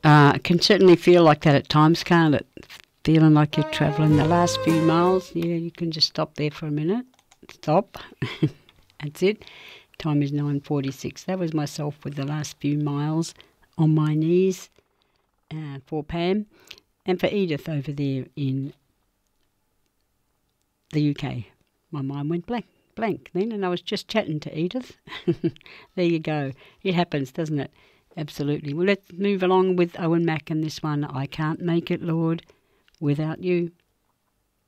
It can certainly feel like that at times, can't it? Feeling like you're travelling the last few miles. Yeah, you can just stop there for a minute. Stop. That's it. Time is 9:46. That was myself with the last few miles on my knees for Pam and for Edith over there in the UK. My mind went blank then, and I was just chatting to Edith. There you go. It happens, doesn't it? Absolutely. Well, let's move along with Owen Mack and this one, I Can't Make It, Lord, Without You.